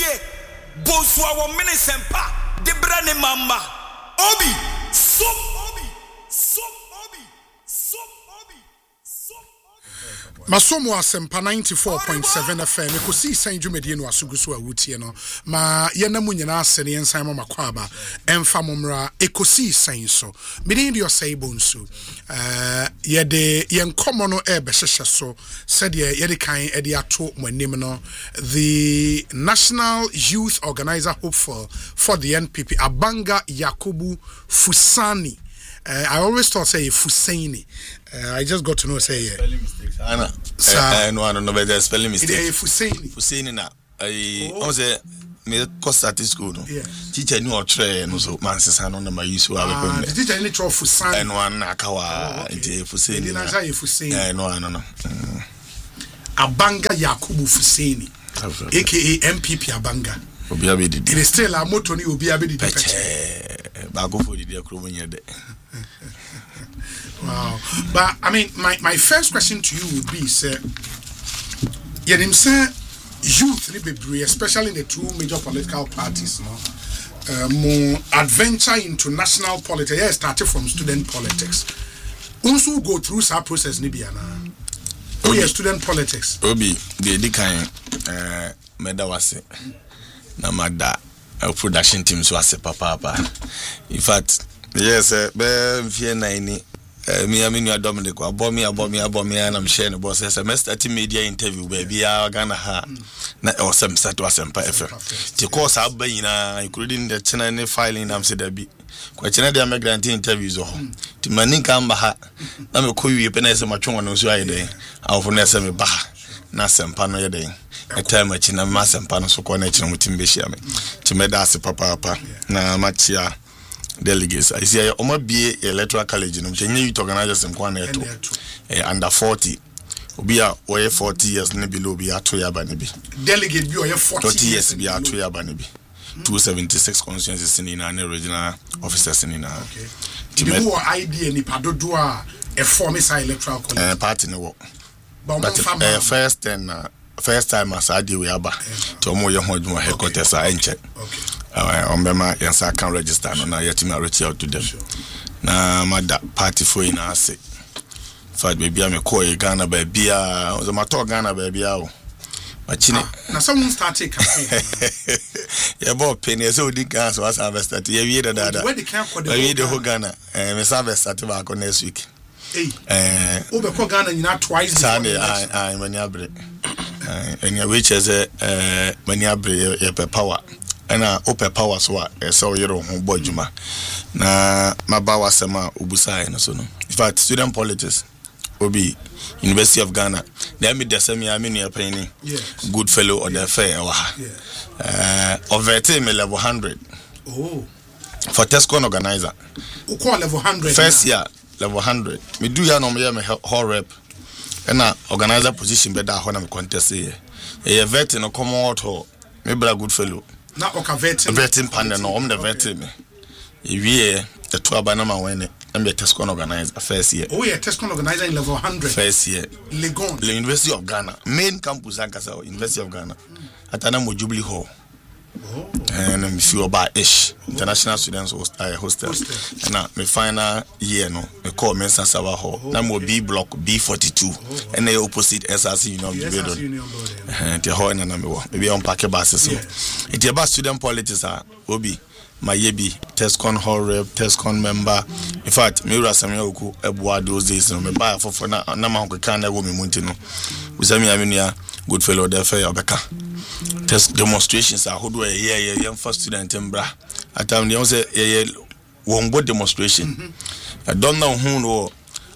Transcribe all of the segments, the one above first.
tie Bosua wo mini sempa de brane mama obi so Masomo asempa 94.7 FM ekosi san dwumedie no asuguso awutie no ma yena mu nyina asene yensan ma makwaba emfa momra ekosi san so medin dio sai bonsu yede yenkomo no behhehye so said yede kan ede ato mwanim no the National Youth Organizer hopeful for the NPP Abanga Yakubu Fusani. I always thought say Fusaini. I just got to know say spelling mistakes. Anna. No, I don't know whether spelling mistakes. Fusaini na. I say me cost at school no. Teacher knew try no so man sesa no na my use wa be. The teacher ni try Fusani. No one akawa into Fusaini. Na say Fusaini. No. Abanga Yakubu Fusaini. AKA MPP Abanga. Obi abedi. It is still a moto ni obi abedi peche. Ba go for the akro nyede. Wow. But I mean my first question to you would be sir yenim say youth ni bebre especially in the two major political parties no more adventure into national politics. Yeah, started from student politics. Also go through that process ni bia na. Oh yeah, student politics. Obi the kind meda wase na mada production team so ase papa. In fact, yes, be fear 9 me aminu Dominic abomi and I'm sharing the boss semester media interview baby Ghana ha na awesome start to asempa FM the course abanyina including the channel filing am say there be kwa channel dey migrant interviews to maninka mba ha na me kowie pe na ese matwon no so ayede awfo na ese me ba na asempa no yede e time achi na ma asempa no so ko na achi no mutimbe hia me to me da ase papa na machia delegates. I see Oma be electoral college no chenye youth organizers nkwana eto under 40 obi a oye 40 years ne below be ato ya ba ne bi delegate bi oye 40 years be ato ya ba ne bi 276 constituencies in an regional officers in na okay the more idea ni padodo a e form is electoral college party ne wo but first time as I do we aba to mo ye ho adwuma headquarters a enche okay Ombema yansa can register no na yetima reach out to them. Na mada party for in ase. Fat baby am call Ghana baby a the matter Ghana baby a o. Machine. Na someone started campaign. Yeah bo penny so di gas was harvested. Yeah we the dada. Where the camp for the whole Ghana. Me harvest start back next week. Obe ko Ghana nyina twice Sunday I many abre. And which is many abre ye power. Ena open power so so yero ho bojuma na mabawa sema ubusai no so no in fact student politics obi University of Ghana they me the same aminu yapani good fellow or the fair wa over me level 100 for Tescon organizer call level 100 first year level 100 me do ya no me hall rep ena organizer position be da ho na me contest here e vet no come out ho me bra good fellow na vetting panel no the vetting me ewie the two abana ma wene am the Tescon organizer first year Tescon organizer in level 100 first year Legon the University of Ghana main campus ankasa University of Ghana atana mo Jubilee Hall and me feel about ish international students hostel and my final year no me call Mensa Saba Hall na mo B block B42 and the opposite SRC Union and the hall na me wo maybe on pack basis so it about student politics obi my yebi Tescon hall rep Tescon member in fact me ura Samuel Oku ebuwa those days no me buy for na ma ho kan na go me munti no usami amenia good fellow there for obeka test demonstrations are who do a first student in bra at time they say one good demonstration I don't know who no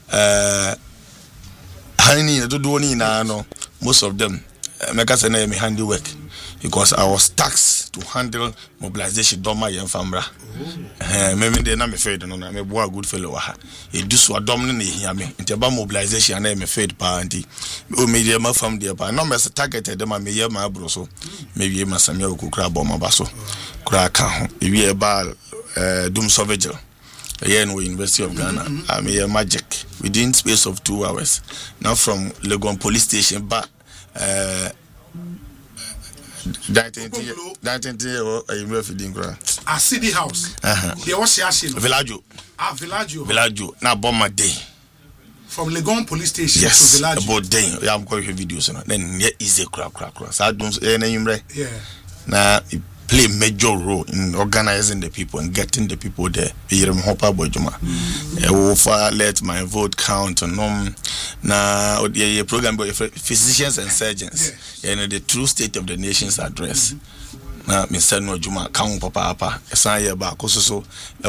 honey do ni na no most of them make us say me handiwork because I was taxed to handle mobilization doma yen famra me dey na me fed no na me boa good fellow wa ha e do so dom no na hia me nti ba mobilization na me fed pa anti o me dey ma fam dey pa no me targeted dem me ye ma abro so me wie ma samia okukra bo ma ba so kura ka ho e wie ba dum sovagel here in University of Ghana I'm here magic within space of 2 hours now from Legon police station back you move feeding gra. A city house. There was Villaggio. Now bomber day. From Legon police station to Villaggio. About day. Yeah, I'm going to videos on. Then yeah, easy crack. So I don't yeah. Now play major role in organizing the people and getting the people there. Let my vote count on now the program by physicians and surgeons. Yeah, the true state of the nation's address. Na Mr. No Juma count papa esan year back so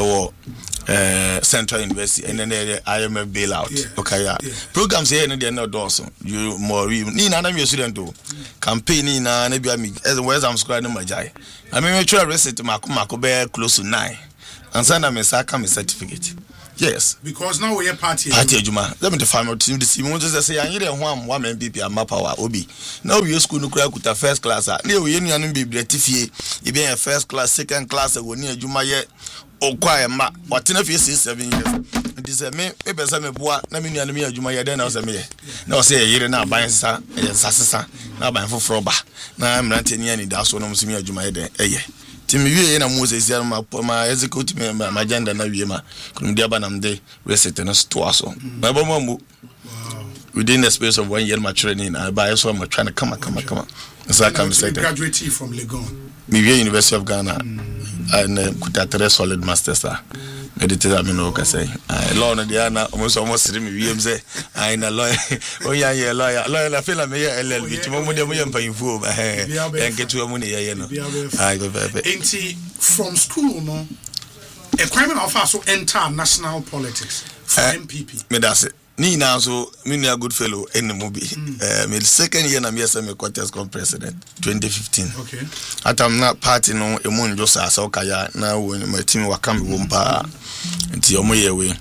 Central University and then the IMF bailout. Okay, programs here and they not also you more ni na me student do campaign ni na be me where's I'm squaring my jai. I mean try receipt mako be close to 9 and send me saka me certificate. Yes, because now we are party Juma. Let me define what team the team wants to say. I need a one MPP and map our obi. Now we school no crack with a first class. Near we any be betifie. You be a first class, second class, when near Juma yet or quiet ma. What in a few 7 years. It is a me, maybe some boy, Namini and me, Juma then I was a me. Now say a year now buying sa, and Sassa, now buying for Froba. Now I'm not any that's what I'm seeing Juma then. Timmy na Moses ya ma execute me ma agenda na wie ma kundia ba nam de reset na store so na ba mu within the space of 1 year my training I buy so I'm trying to come so I can say that graduate from Legon me University of Ghana and kuta solid masters meditator me no ka say law no dia na almost me wiem say I na lawyer lawyer la feel me LLB timo mo de mo yam payinfo en ketu mo ne ye no enti from school no a criminal officer so enter national politics for MPP me that's it ni na so me a good fellow in the movie me the second year na me say me contest come president 2015 okay atam na party no emu njo sa okaya na wo my team waka me wo mpa nti omo ye we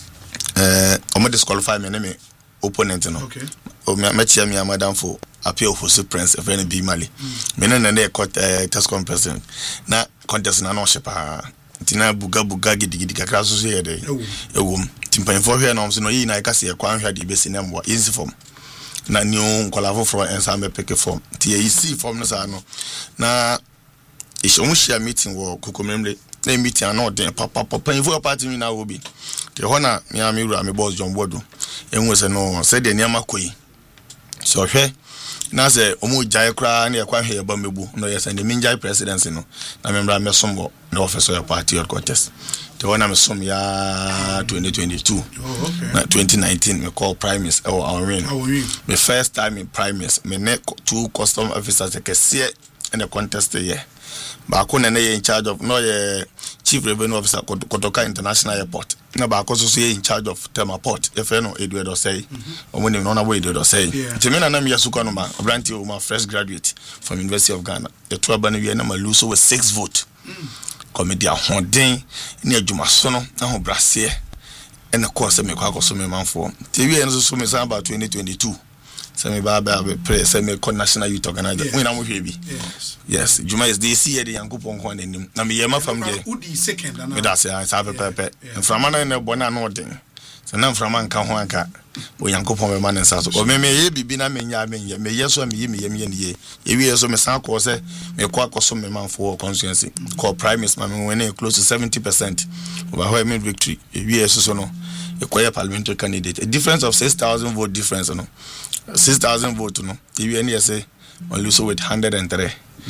omo disqualify me na me opponent no okay o me chia me madam for appeal for prince of any be mali me na na test come president na contest na no shepa ntina buga gidigidi kakra so ye dey ewom timpan for here na so no yi na ka se kwa hwa de besi na mwa easy form na new nkolafo from ensambe pick form ti easy form no sa no na ishom share meeting wo kokomemle na meeting na odin papa panfo party na obi te hona me amewura me boss John Bodo enwe se no se de niam akoyi so hwe na se omo jai kra na yakwa hwe ba mebu no yesa ne minjai presidency no na memra me sombo na officer ya party or contest te hona me som ya 2022 na 2019 me call primaries our win me first time in primaries me ne 2 custom officers ekese in the contest year ba ko na in charge of no ye chief revenue officer Kotoka International Airport na ba ko so in charge of Tema Port if no Eduardo say omoni no na we Eduardo say timina na me yasuka no ma obranti o ma fresh graduate from University of Ghana the two aba na we na ma lose with 6 vote comedy ahoden na adwuma so no na ho brase and of course me kwa so me manfo ti we no so me san about 2022 Semi Baba pray semi national youth organizer. We na mo hwe bi. Yes, Juma is the see the Yankopon ko anim. Na me yema fam there. Udi second na. Me da say I pepe. From na na bona na odin. So na from anka ho anka. O Yankopon be man nsa so. O me ye bibi na me nya me ye. Me yeso me ye ne ye. Ye wi yeso me san ko say me kwa koso me man for constituency. Call primaries ma me win close to 70% over where me victory. Ye wi yeso so no. A quiet parliamentary candidate. A difference of 6,000 vote difference no. 6,000 votes no. If you say on lose with 103.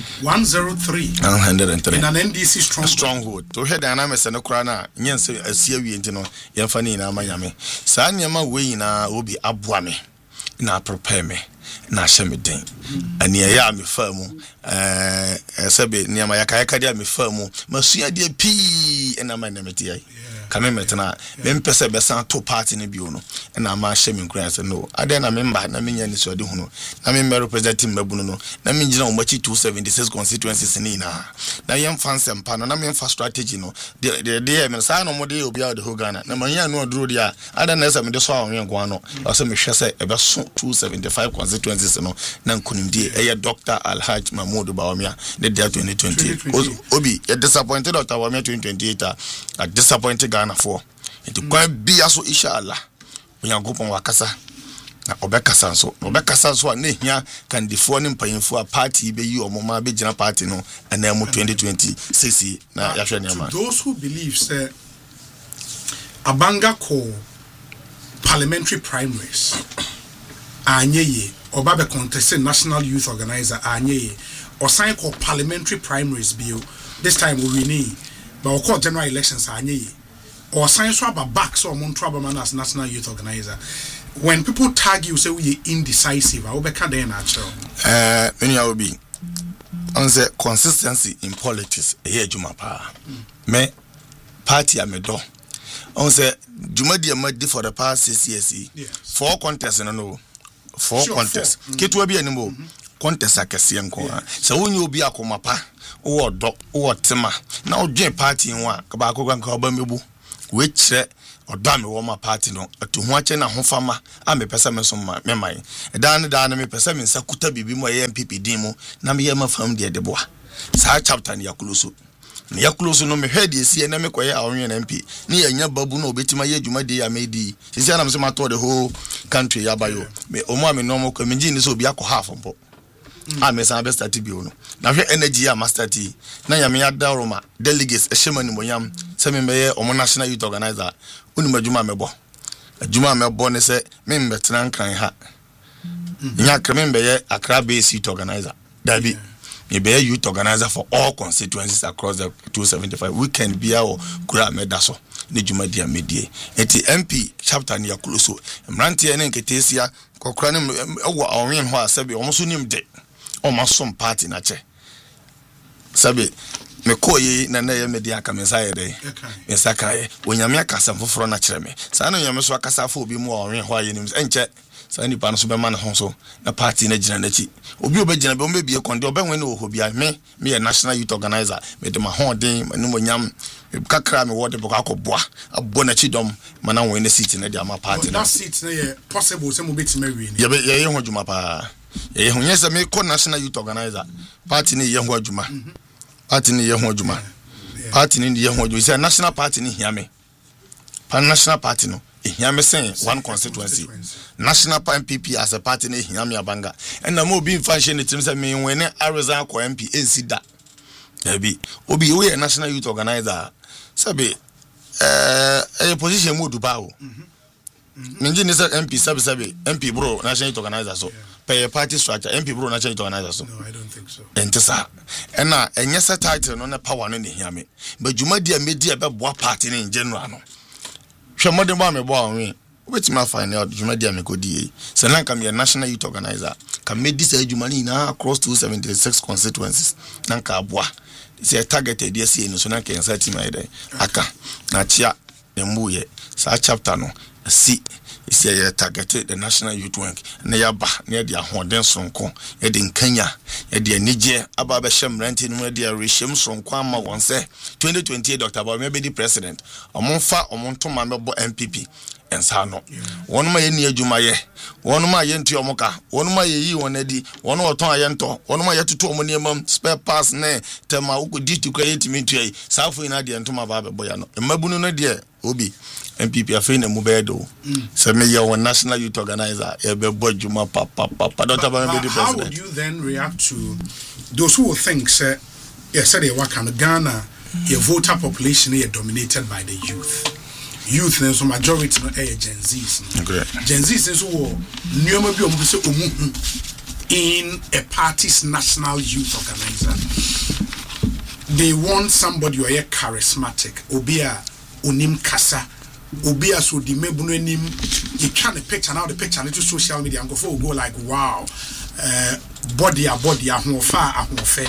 103. 103. In an NDC stronghold. To head dynamics and no crana. Yes, a see we no. Yanfani na Miami. Sanyama we na obi abuame. Na prepare me. Na shame den. And ya me firm. Sebe niama yakayaka dia me firm. Masuya dia pi and na name ti. Commitment na me pese to party ni bio no na ma hye me nkran se no ade na member na menya ni so de hu no na me representing mabunu no na me ngina omachi 276 constituencies ni na yem fancy mpa no na me fa strategy no de me sa no mo de obi a de ho Ghana na manya no oduro dia ade na se me de so awon gwan no o se me hwe se e be so 275 constituencies no na nkunimdie e Dr. Alhaj Mahmoud Bawumia de 2020 obi e disappointed Dr. Bawumia 2028 a disappointed Ghana for it to quite be also inshallah when you go on wakasa na obekasa so a ne hia kandifo ne mpanyimfo a party be yi omoma be gina party no ana mu 2026 na yahwe ne ma. Those who believe say Abanga ko parliamentary primaries anyeye oba be contest national youth organizer anyeye or sign ko parliamentary primaries bill this time we need but we call general elections anyeye or sign so about back so among trouble man as national youth organizer. When people tag you say we indecisive, I will be kind of natural. Many will be on the consistency in politics. Here, Juma Pa, me party a me do. On the Juma dia madi for the past 6 years. 4 contests and no 4 contests. Kit will be anymore contest a kasian kona. So when you be a komapa or dog or tema now, J party in one Kabako and Kabamibu, which odame wo ma party no to ho ache na ho fama a me pesa me so ma me mai dan me pesa me nsakuta bibi mo ye MPP din mu na me ye ma fam de boa sa chapter ne yakuluso no me hwede esi na me koye awon na MP ne ye nya babu na obetima ye adwuma de ya medi sisi na me so ma to the whole country ya bayo me omo a me no mo ko me ngini so obi akọ half mpo a me san be start bi o no na hwe energy ya master t na ya me ya da roma delegates ehema ni moyam se me be ye omo national youth organizer unima adwuma mebo ne se me mbetena nkan ha nya kreme be ye Accra based youth organizer dabi me be youth organizer for all constituencies across the 275 weekend bia o kura medaso ne dwuma dia medie enti MP chapter ne yakuluso mrante ne nketesia kokora ne wo awon ho asabe o so nim de o masom party na che sabe me koyi na na ye media ka me saye de me sakaye onyame akasa foforo na kire me sa na onyame so akasa fa obi mu onwe ho aye nim enche sa ni pa no so be ma na ho so na party na gina na chi obi obegina be o mebie konde obenwe na oho bia me ye national youth organizer me de ma ho den manum onyam kakra me wode boko akoboa abo na chi dom mana won na seat na dia ma party na seat na ye possible se mo betima wi ni ye ho djuma pa ye ho nyesa me ko national youth organizer party ni ye ho adwuma party ni ye ho adwuma party ni ye ho adwuma say national party ni hia me pan national party no hia me say one constituency national MPP as a party ni hia me Abanga and na mo bi function ni tim say me win Arizona ko MP NC da ebi obi we national youth organizer sabe a position mo duba o Ninji ni say MP sabe MP bro national youth organizer so pay party structure MP bro national youth organizer so no I don't think so entesa ena enyesa title no na power no ne hia me but juma dia media be boa party ni in general no hwe modern ba me boa onwe wetin ma find out juma dia me kodi se na kam ye national youth organizer kam me dis juma ni na across 276 constituencies na ka boa se targeted yes no so na kan sa team ide aka na chia embuye sa chapter no si isi ya targeted the national youth wing na ya ba na dia hoden sonko ya de nkanya ya de anije aba ba shem rent no dia reshem sonko ama won se 2028 Dr. Bawumia be the president omonfa omontoma mebo MPP ensa no wonu ma ye ni adwuma ye wonu ma ye nti omoka wonu ma ye yi won adi wonu oton ayento wonu ma ye tutu omo niam spare pass ne tema ukodi to create me tuai safo ina de ntoma ba bebo ya no emabunu no de obi MPP afei na mu bedo so me ye one national youth organizer e be bodjuma papa Dr. Bawumia be the president. How would you then react to those who think say yes say they work in Ghana your voter population is dominated by the youth and so majority no Gen Zs okay. Gen Zs so nyoma bi omo se omu in a party's national youth organizer they want somebody who is charismatic obia onim kasa obia so di mebuno anim you try the picture now the picture into social media and go like wow body ahofa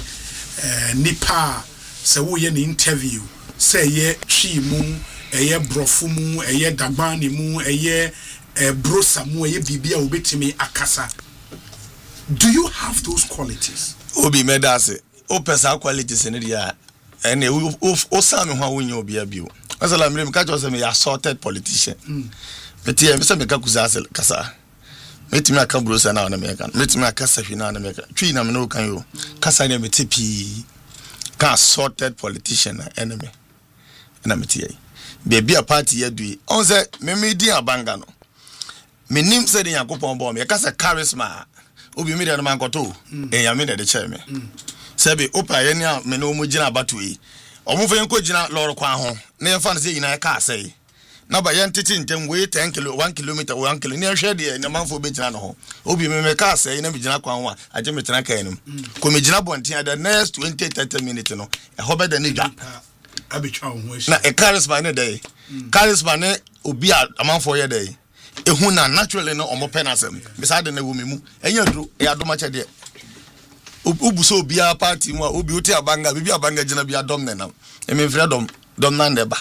nipa se wo ye ni interview say ye twi mu eye brofu mu eye dagbani mu eye brosa mu eye bibia obetimi akasa. Do you have those qualities? Obi medase o pesa qualities ne dia ene o sami ho awonye obi abio asala mire mka cho se me assaulted politician meti e se me ka kuza asel kasa meti me aka brosa na me ka meti me aka safi na me ka twi na me no kan yo kasa ne meti pi ka assaulted politician enemy na meti e baby a party ya dui on say me di Abanga no menim said in Yakupon bomb, a casa charisma, Obi Media Mancoto, and Yamina the chairman. Sebi, Opa, Yenya, Meno Mujina Batui, or moving Kojina, Lord Quaho, near fancy in a car say. Now by Yantin, 10 way 10 kilo, 1 kilometer, 1 kilo near Shady, and a month for Bijano. Obi me car say, in a Bijana, I jam it and Comijina Bontia, the next 20-30 minutes, a hobby the nigga. Na a charisma in a day. Charisma ubia a month for a day. A huna naturally no omo penasem. Beside the woman, and you do a domacha de Ubuso bia party, more Ubuti Abanga, Bibia Banga Jana be a domnenam. I mean, freedom, dom nandeba.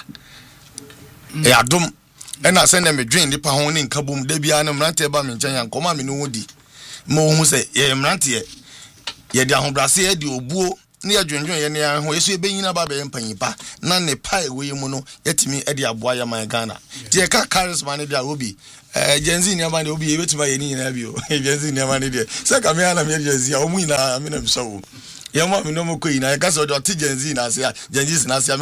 A dom, and I send them a drain, the pahon in Kabum, Debianum, Ranteba, and Jan, Comma Minudi. Mo who say, Ye Rantie, Ye Dahom Brassier, the Obu. Near Junjun, and who is being in a baby and Panipa, none a pie, Williamono, yet me Eddie Abuaya, my Ghana. Dear Carlos Manager will be Genzina money will be able to buy any interview. Genzina money there. Sakamana, Jenzia, I mean, I'm so. Your mom, no more queen. I guess what Genzina say, Genzis Nasia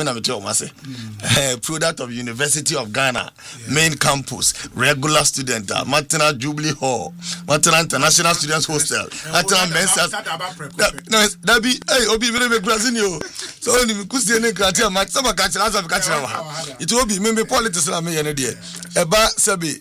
Mase, product of University of Ghana, main campus, regular student, Martina Jubilee Hall, Martina International Students Hostel, Martina Mensas. No, that be, hey, Obi, maybe Brazil. So only because you can't Max, some catch as I've catch. It will be maybe politics. I mean, about Sabi,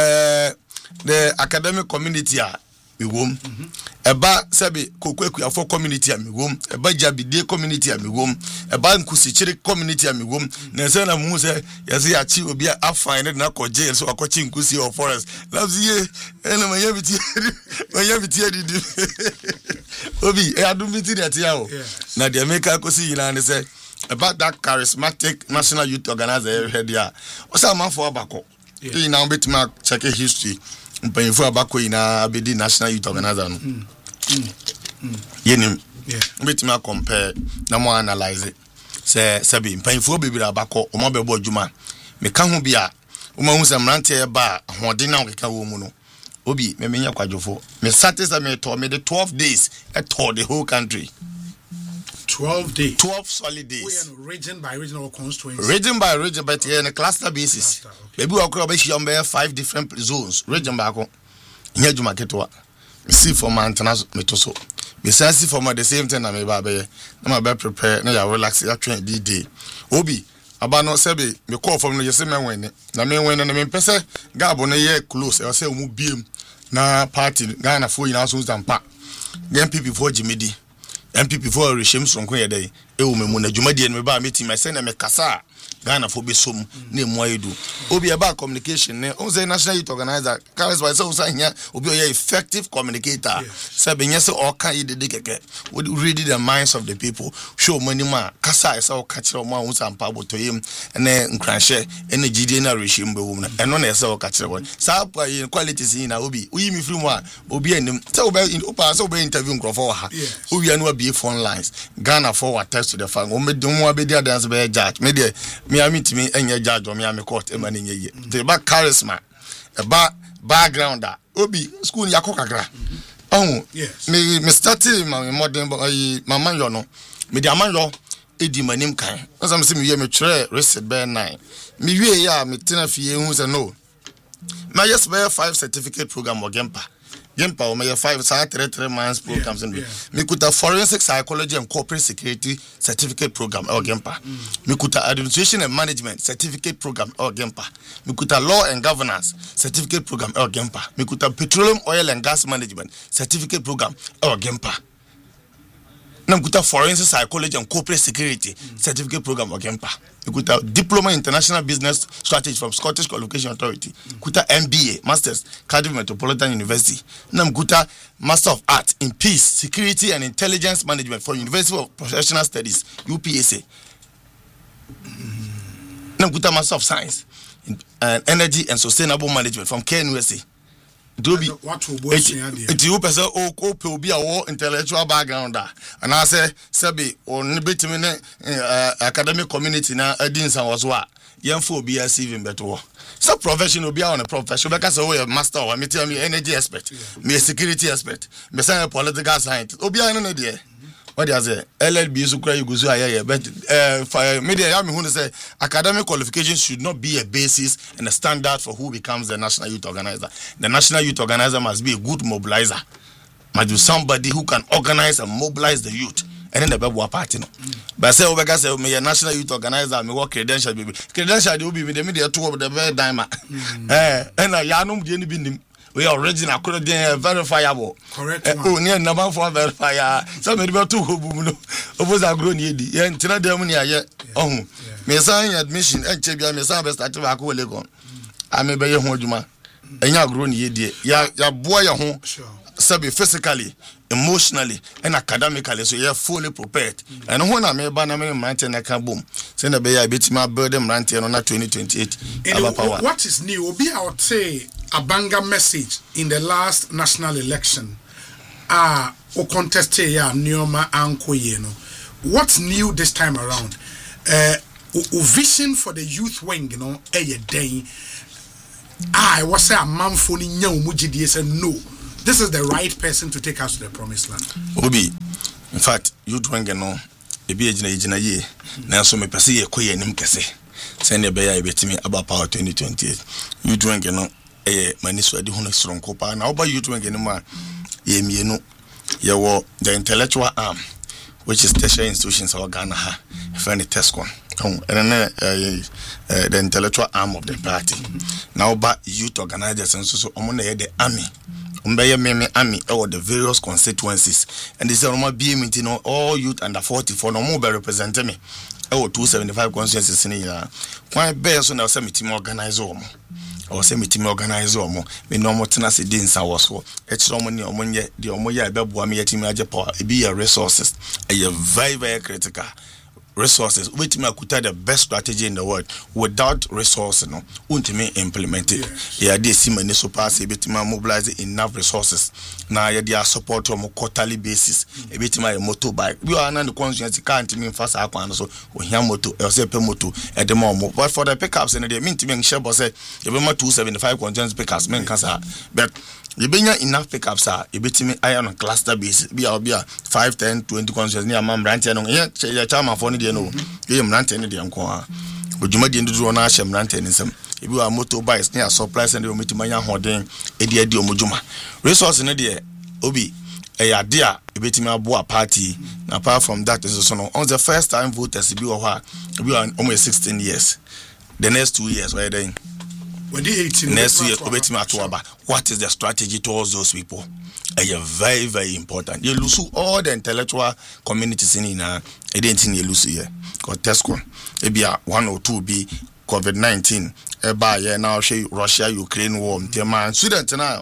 the academic community. Mi wom eba sebe kokweku afọ community a mi wom eba jabide community a mi wom eba nkusichire community a mi wom na se na mu se yase ya chi obi a afine na ko jail so akochi nkusi of forest labzie ena manya biti di obi e adum biti de tia o na de make kosi yina ne se about that charismatic national youth organizer head ya o sa man for abako e na betima check history mpanyefo abako ina abedi national youth organizer no yenim betima compare na mo analyze se sabi mpanyefo bebira abako o mo bebo adwuma me ka ho bia o ma hu se mrante ba ahode na okeka wo mu no obi me menya kwadwofo me satisfy me to me the 12 days at the whole country 12 days 12 solid days region by region or constituency but here in a cluster basis maybe we could be 5 different zones region back on here juma ketwa see for my international metoso me sense for my the same thing na me ba be na ma be prepare na ya relax ya train day obi aba no sebe me call from no yese me wen na me wen na me pese gabo na ye close e say mu biem na party Ghana for ina so zampa MPP for Jimedi MPP for regime sonko ye dey e wo memu na dwumadi me ba meeting me say na me kasa Ghana for besom na emu ayedu obi e ba communication ne on say national youth organizer carries by so here obi ye effective communicator say be nyese o kan ye de keke we read the minds of the people show money ma kasa say o ka kire mo an sampa botoyem ne nkranhye ene gidi na regime be wo na eno na say o ka kire wo sa qualities na obi uyi mi free mo a obi anim say obi interview nkrofo ha obi anu abi phone lines Ghana for attest to the fact o me dum abedi dance be judge me de me meet me enye judge o me am court e mani nye the back charisma ba background obi school yakokakra me started my modern mama yo no me di amanyo edi manim kan asam se me ye me tire receipt be 9 me wie ya me tena fie hu se no my yes be 5 certificate program o Gempa o me 5 3 months programs in me kuta forensic psychology and corporate security certificate program or Gempa me kuta administration and management certificate program or Gempa me kuta law and governance certificate program or Gempa me kuta petroleum oil and gas management certificate program or Gempa na kuta forensic psychology and corporate security certificate program or Gempa me kuta diploma in international business strategy from Scottish Qualification Authority kuta MBA masters Cardiff Metropolitan University na kuta master of art in peace security and intelligence management from University of Professional Studies UPSA na kuta master of science in energy and sustainable management from KNUSA Dobi it you person o pe obi a wo intellectual background and I say sabi on betimi academic community na adinsan was wa yemfo obi a CV beto so professional obi on a professional because we a master or me energy expert me security expert me say political scientist obi a no dey what they say LLB so cry you go so aye but media ya me hu say academic qualifications should not be a basis and a standard for who becomes the national youth organizer. The national youth organizer must be a good mobilizer, must be somebody who can organize and mobilize the youth. And then the Bebo party no. But say Obeka say me a national youth organizer, me work credential be. Credential dey be the media two of the very diamond. And ya no dey ni bi we original could dey verifiable. Correct. Oh near number for verify. So me be two hobu no. Oboza grow ni edi. Ye ntina dem ni aye. Ohun. Me sign admission e chebia me sign be start back we Legon. Ame be ye ho adwuma. Enya grow ni edi. Ya boa ye ho. Sabi physically, emotionally, and academically, so you're fully prepared. And when I'm a banana mountain, I can boom. Send a bay, I bet my burden ranting on 2028. What is new? Will be, I would say, a banger message in the last national election. O contest ya Neoma Anko Yeno. What's new this time around? Vision for the youth wing, you know, day. I was say a man for new Mujidi said no. This is the right person to take us to the promised land. Obi, in fact, you drink no, ebi ejina ye. Na so me pese ye koye nim kese. Send the beya ebetimi about power 2028. You drink no, mani so adi hono stronko pa. Na oba you drink no ma ye mienu. Ye wo the intellectual arm, which is tertiary institutions of Ghana ha. Friend Tescon. And then the intellectual arm of the party. Now oba youth organizers and so omone the army. Umbeye meme army or the various constituencies, and this is be meeting all youth under 44 no more represent me. 275 constituencies in here. Why bear so now say meeting organize or say meeting organize or more. Me no more tenacity din sa was for. It's no money omonye the omoya bebo me yetimi aje power. It be your resources. A very critical. Resources, which me akuta the best strategy in the world. Without resources, no, untimi implement it. Yeah, they see many so pass a bit mobilize enough resources. Now, yeah, they are support on a quarterly basis. A bit my motorbike. We are not the conscience can't mean fast up and so we have moto, LCP moto at the moment. But for the pickups, and they mean to me, Shebo said, the 275 contains pickups, men cancer. But you bring enough pickups, you bet me iron on cluster basis. Be 5, 10, 20 conscience near Mam Rantan on here, charm of only no. You am ranting in the Anqua. Would you make the individual Nasham ranting in some? If you are motorbikes near supplies and you meet my young hoarding, Edia Diomujuma. Resource in a dear, Obi, a idea, a bit me a boa party. Apart from that, is on the first time voters, we are almost 16 years. The next 2 years, where they next year, what is the strategy towards those people? Very, very important. You lose all the intellectual communities in it didn't you lose here. Because Tesco, maybe 1 or 2 be COVID-19. Now Russia, Ukraine war. Students now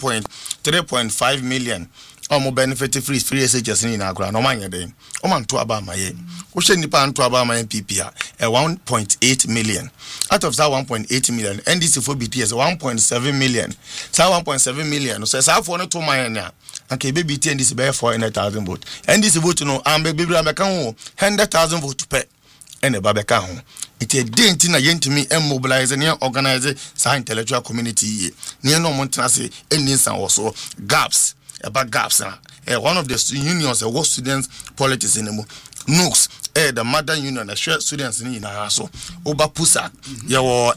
3.5 million. More benefit free SHS in our ground. No man, then. Oman to Abama, ye. Ocean Nipan to Abama PPR, 1.8 million. Out of that 1.8 million, NDC for BTS 1.7 million. So 1.7 million. So I want to my now. Okay, BT NDC by 400,000 votes. NDC vote no, and baby Rabakan 100,000 votes to pay. And the Babakan. It's a dent in a yen to me and mobilize and organize the intellectual community. Near no Montanasi, and also gaps. About gaps, one of the unions, work students politics in the NUCS, the mother union, the shared students in so Oba Pusa, your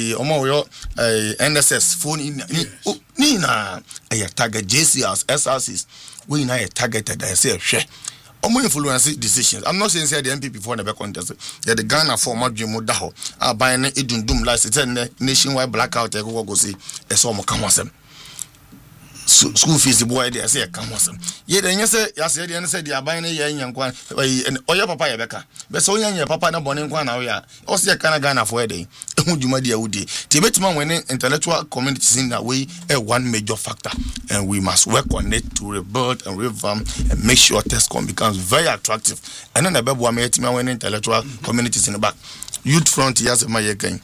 NSS phone in Nina, a target JCRs, SRCs, we now targeted, I say, share. Influence decisions. I'm not saying the MPP for the back contest. The Ghana former Jimo Daho are buying a Idundum license and nationwide blackout. I go see a sum of Kamasem. School fees the boy there say come on some. Ye then you say they are buying a young one and oya papa Rebecca. But so young papa na born in Kwana we are. Also Ghana for a day. Ujuma dia udi. Tibetman when intellectual communities in that way one major factor. And we must work on it to rebuild and revamp and make sure Tescom becomes very attractive. And then the baby metima when intellectual communities in the back. Youth front years my again.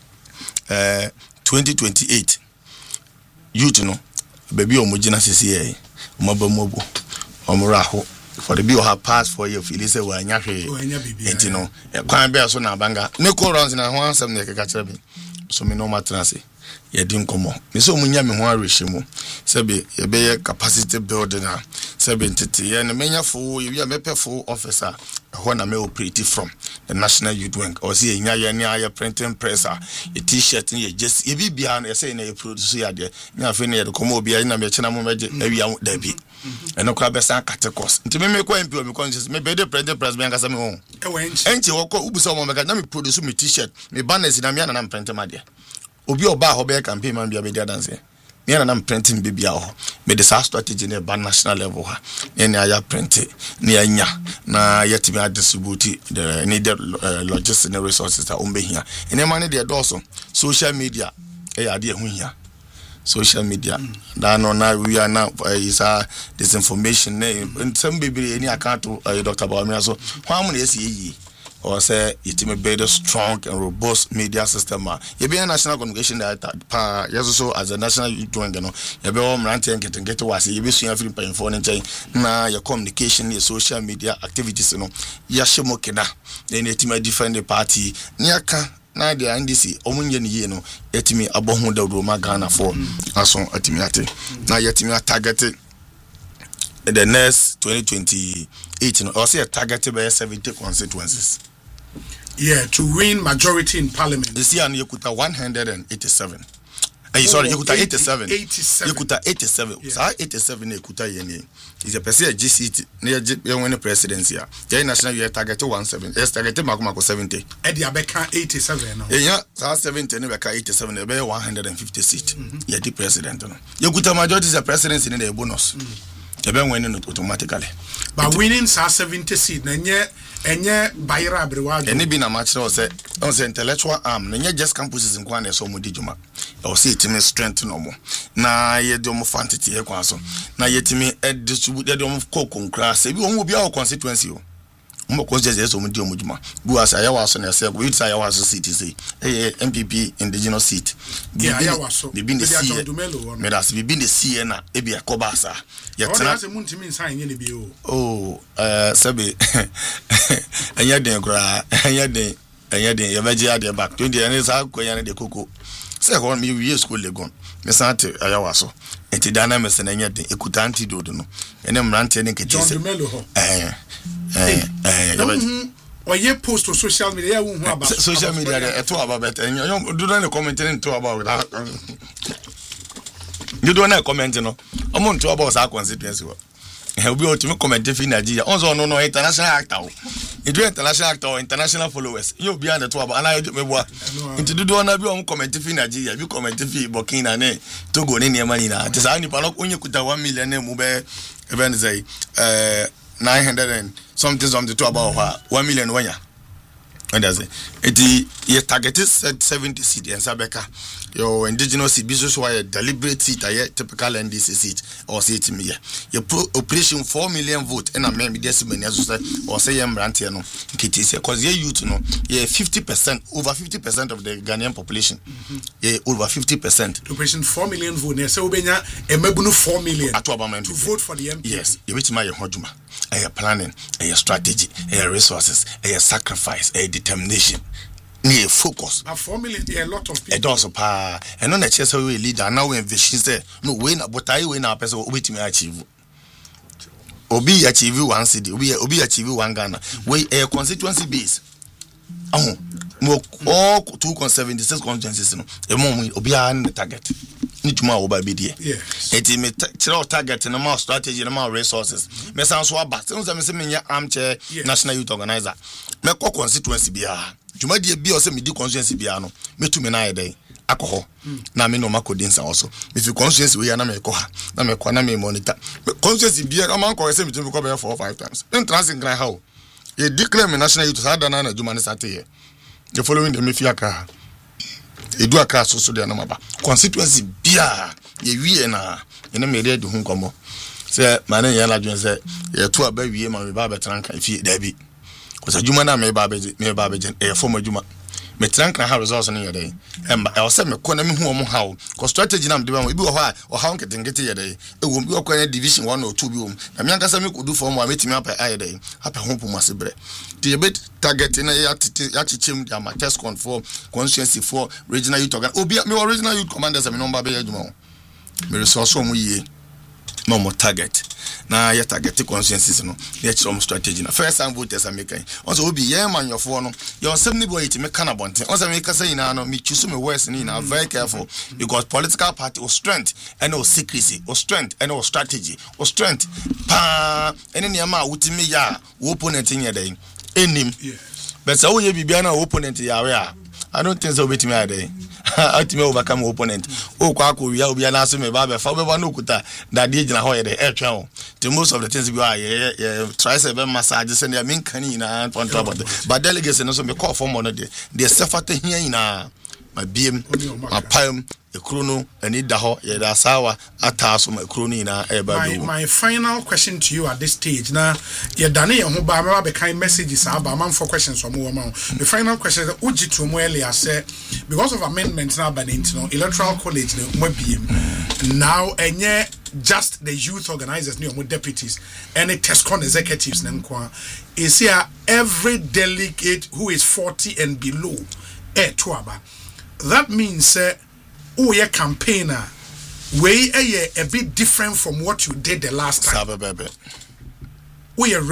2028. Youth no. Baby omujina CCA mobo omuraho for the bill have passed for you feel say wa nya hwe enti no kwan be so na banga ne ko rounds na ho ansem ne keka kire bi so me no matrase ye din komo me so munya me ho arehye mu sebe ye be capacity building a sebe ntete ye ne menya fo ye wi mepefo officer ho na me operate from the National Youth Wing or see nya ye ne aye printing press a ye t-shirt ye just ye bibia na ye say na ye produce ya de nya fe ne ye komo obi na me chena mo meje awia da bi eno kwa besa categories nti me kwa MP me conscious me be the printing press me nkasa me ho enche wo ko ubusa mo meka na me produce me t-shirt me banners na me na print ma de obi oba ho be campaign man bia be dia dance me na printing baby aho me the strategy na ban national level ha ne aya print ne anya na yet me distribute the needed logistics and resources that on be here ene man de also social media ade ho hia social media that no now we are now is disinformation ne some baby any account Dr. Bawumia so how many yi or say it may be the strong and robust media system. You be a national communication director, so as a national youth doing, you know, you be home ranting and get to was you be seeing every paying for now your communication, your social media activities, you know, Yashimokina, then it may defend the party, Niaka. Na the NDC omunye ni ye no yetimi abohu da Roma Ghana for ason atimiate na yetimi targeted the next 2028 no or say targeted by 70 constituencies. Yeah, to win majority in parliament. This year you could 187. Sorry, you could 87. 87. You could 87. Yeah. So 87 you could yeni. Is a person GC near when the presidency. The national year target 17. Yes, targeted Makumako 70. Eddie Abeka 87. No. Yeah, 70 and 87. They be 150 seats. Yeah, the president. You could majority is a presidency in the bonus. You be winning automatically. But winning 70 seats, enye bayra abrewa eni bi na match no say on say intellectual arm na nye just campuses in kwan so mudi juma o say timi strength no mo na ye de mo fantity e kwan so na ye timi distribute de mo kokonkra se bi o bi a constituency o mo ko je so mudi o juma bu asa ya waso na say go it ya waso city say MPP indigenous seat bibi ne see me da se bibi ne see na e bi akoba asa ye tena se muntimi nsan nye ne bi o sabe anya den kura anya den ye beji ade back to the any sa ko yan de koko say ho me we school legon me sante ayawa so enti dana me se na anya den ekuta antidote no ene mrante ne nkete se oye post on social media ya won about social media e to about better you do not comment to about that you do not comment no omo to about sa constituency obi o timi comment fi Nigeria onzo no international actor e do international actor international followers you be and to about ana me boa nti do na bi o comment fi Nigeria bi comment fi Burkina ne Togo ne ne mani na tisa ni pa no onye kuta 1 million ne mu be even say 900 and something to about 1 million wanya and that's it ye targeted 70 seat and Sabeka your indigenous seat business why a deliberate seat a typical NDC seat or seat me your operation 4 million vote and a maybe decimal or say mrantia no kitty because ye youth no ye 50% over 50% of the Ghanaian population ye over 50% operation 4 million vote ne say obenya emebunu 4 million to vote for the MP. Yes you which my hojuma a planning a strategy a resources a sacrifice a determination near focus. But 4 million a lot of people. It also pa and on a chess we leader now when vision say no way na but I win our person wait me achieve. Obi achieve one city, obi achieve one Ghana. We a constituency base. Oh mo all 276 constituencies no. E mo obi an the target. Ni tuma oba be there. Yes. Eti me target no more strategy no more resources. Me san so aba. Se me nya armchair national youth organizer. Me ko constituency bia. Juma die bi o se me di constituency bia no. Me tu me na yede akọ na me no makodinsa also. If you constituency we na me ko ha. Na me ko na me monitor. Constituency bia ka man ko se me tu ko be 4 or 5 times. In transit gran how. E declare me national youth sa da na juma ne sate here. The following the me fiaka. Edu aka so de na maba constituency bia ye wie na ene me de hu nkomo se mane ya la dwen se ye to aba wie ma me ba betran kan fi da bi ko sa juma na me ba beje e form adwuma me trank na ha results no yede emba e wose me kona me hu omo hawo ko strategy na mde ba ibi wo ha o hawo nketengete yede e wo bi okwa division 1 or 2 bi wo na me ankasa me kodu form wa metimi apa ayede apa ho pomu asebre the bit target na ya chichem ya ma test con for constituency for regional youth organ obi me original youth commanders me number be adwuma me resource omo yie no more target na ya target constituencies no ya chiro strategy na first time voters american also obi ye manyofo no your 70 boy it me kana bonten also me kasa ina no me choose me words ni na very careful because political party or strength and or secrecy or strength and or strategy or strength pa ene ne ma wutimi ya opponent in yede enim but so ye bibia na opponent ya we I don't think so with me ade ultimate overcome opponent o kwa ko wi obi na so me ba be fa be ba no kuta that dey gina ho ye dey e twa the most of the things we are try say be massage say na mean kan ina on top of but delegates no so me call for money dey sefata hia ina ma biem ma pam e krono ani da ho ye da sawa ataso ma krono ina e ba do. My final question to you at this stage na ye dane ye ho ba ma be kind messages aba man for questions from wo ma. The final question is ujitu mo earlier say because of amendments na ba no electoral college no mo biem now enye just the youth organizers no mo deputies any TESCON executives na nko is here every delegate who is 40 and below to aba. That means oh your campaigner way a bit different from what you did the last time. We are